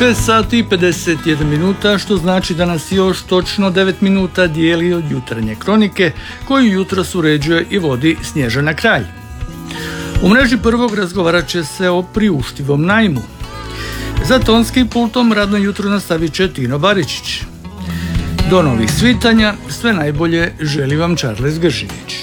6 sati i 51 minuta, što znači da nas još točno 9 minuta dijeli od jutarnje kronike, koju jutros uređuje i vodi Snježana Kralj. U mreži prvog razgovarat će se o priuštivom najmu. Za tonskim pultom radno jutro nastavit će Tino Baričić. Do novih svitanja, sve najbolje želi vam Charles Grživić.